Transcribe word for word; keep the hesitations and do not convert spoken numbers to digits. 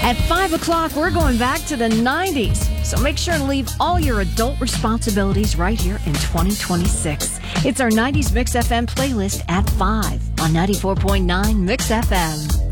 At five o'clock, we're going back to the nineties. So make sure to leave all your adult responsibilities right here in twenty twenty-six. It's our nineties Mix F M playlist at five on ninety-four point nine Mix F M.